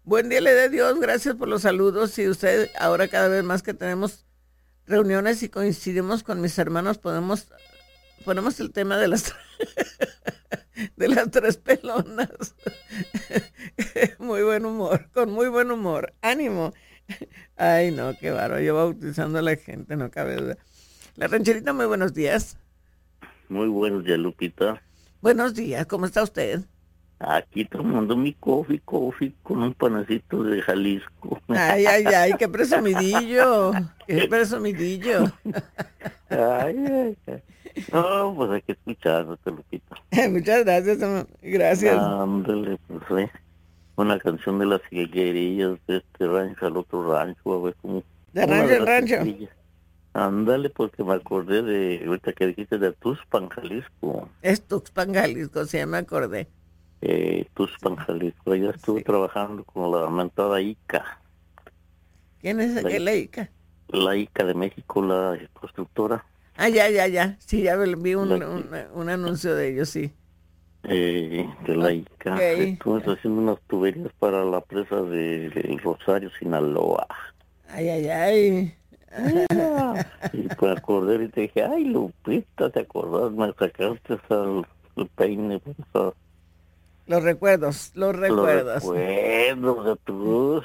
Buen día le dé Dios, gracias por los saludos. Y usted, ahora cada vez más que tenemos reuniones y coincidimos con mis hermanos, ponemos el tema de las de las tres pelonas. Muy buen humor, con muy buen humor. Ánimo. Ay, no, qué bárbaro. Yo bautizando a la gente, no cabe duda. La rancherita, muy buenos días. Muy buenos días, Lupita. Buenos días, ¿cómo está usted? Aquí tomando mi coffee con un panecito de Jalisco. Ay, ay, ay, qué presumidillo. Qué presumidillo. Ay, ay, ay. No, pues hay que escucharte, Lupita. Muchas gracias, gracias. Ándale, pues, una canción de las higuerillas de este rancho al otro rancho, a ver cómo. De Una rancho de en las rancho. higuerillas. Ándale, porque me acordé de, ahorita que dijiste de Tuxpan, Jalisco. Es Tuxpan, Jalisco, sí, ya me acordé. Tuxpan, Jalisco. Allá estuve Sí. trabajando con la mentada ICA. ¿Quién es La, aquel Leica? la ICA de México, la constructora. Ah, ya, ya, ya. Sí, ya vi La que un anuncio de ellos, sí. de la ICA. Ok. Estuve haciendo unas tuberías para la presa de Rosario, Sinaloa. Ay, ay, ay. Mira, y me acordé y te dije, ay, Lupita, ¿te acordás? Me sacaste el peine, pues, Los recuerdos, los los recuerdos. recuerdos de tus.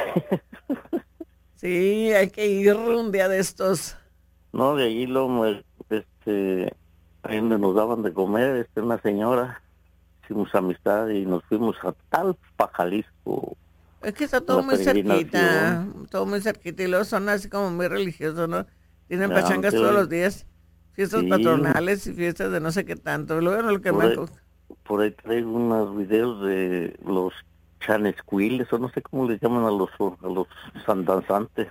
Sí, hay que ir un día de estos. No, de allí ahí donde nos daban de comer, una señora, hicimos amistad y nos fuimos a Talpa, Jalisco, Es que está todo la muy cerquita, peregrinación. todo muy cerquita. Y luego son así como muy religiosos, ¿no? Tienen pachangas todos Ándale, los días. Fiestas sí, patronales y fiestas de no sé qué tanto. Luego lo que por me... ahí, por ahí traigo unos videos de los chanescuiles, o no sé cómo les llaman a los danzantes.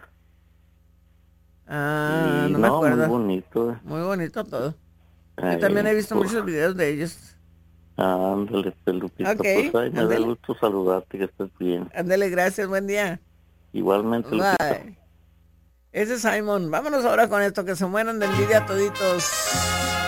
Ah, Y no me no, muy acuerdo. bonito. Muy bonito todo. Yo también Ahí, he visto por, muchos videos de ellos. ándale, Lupita, Ok, pues ahí me da ándele. gusto saludarte, que estés bien. Ándele, gracias, buen día. Igualmente, Lupita. Bye. Ese es Simon. Vámonos ahora con esto, que se mueran de envidia toditos.